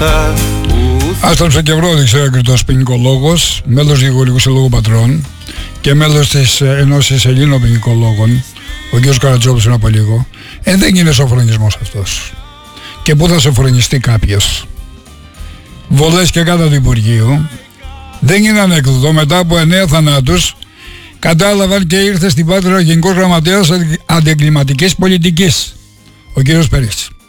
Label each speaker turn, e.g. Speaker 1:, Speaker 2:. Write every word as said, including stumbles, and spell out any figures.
Speaker 1: αυτά που...
Speaker 2: Άστραψε και βρόδιξε ο έγκριτος ποινικολόγος, μέλος του Γεωργικού Συλλόγου Πατρών και μέλος της Ενώσης Ελλήνων Ποινικολόγων, ο κ. Καρατζόπουλος πριν από λίγο. Ε, δεν είναι σοφρονισμός αυτός. Και πού θα σοφρονιστεί κάποιος? Βολές και κάτω του Υπουργείου. Δεν είναι ανέκδοτο, μετά από εννέα θανάτους κατάλαβαν και ήρθε στην Πάτρα ο Γενικός Γραμματέας Αντιεγκληματικής Πολιτικής, ο κ. Περίξης.